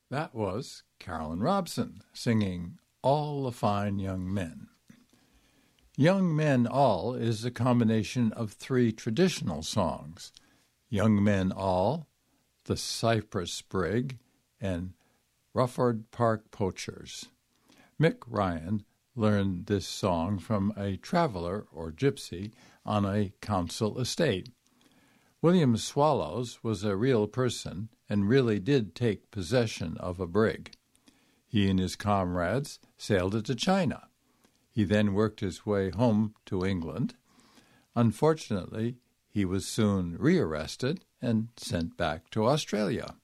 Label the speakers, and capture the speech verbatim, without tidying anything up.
Speaker 1: That was Carolyn Robson singing All the Fine Young Men. Young Men All is a combination of three traditional songs, Young Men All, The Cypress Sprig, and Rufford Park Poachers. Mick Ryan learned this song from a traveler or gypsy on a council estate. William Swallows was a real person and really did take possession of a brig. He and his comrades sailed it to China. He then worked his way home to England. Unfortunately, he was soon rearrested and sent back to Australia.